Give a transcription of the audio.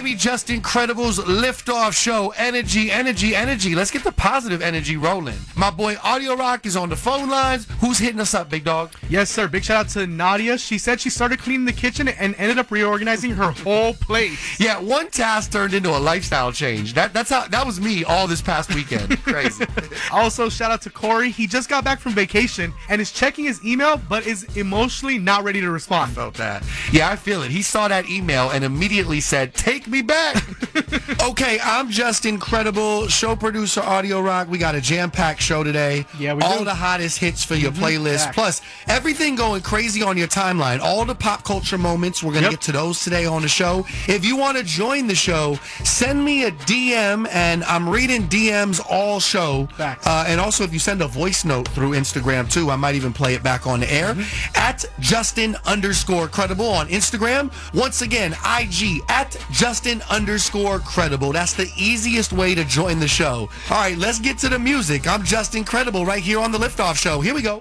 baby. Just Incredible's liftoff show. Energy, energy, energy. Let's get the positive energy rolling. My boy Audio Rock is on the phone lines. Who's hitting us up, big dog? Yes, sir. Big shout out to Nadia. She said she started cleaning the kitchen and ended up reorganizing her whole place. Yeah, one task turned into a lifestyle change. That was me all this past weekend. Crazy. Also, shout out to Corey. He just got back from vacation and is checking his email, but is emotionally not ready to respond. I felt that. Yeah, I feel it. He saw that email and immediately said, "Take me back." Okay, I'm Just Incredible, show producer Audio Rock. We got a jam-packed show today. Yeah, we all do. the hottest hits for your playlist. Back. Plus, everything going crazy on your timeline. All the pop culture moments. We're going to get to those today on the show. If you want to join the show, send me a DM, and I'm reading DMs all show. Facts. And also, if you send a voice note through Instagram, too, I might even play it back on the air. At Justin_Credible on Instagram. Once again, IG at Justin_Credible. That's the easiest way to join the show. All right, let's get to the music. I'm Just Incredible right here on the Liftoff Show. Here we go.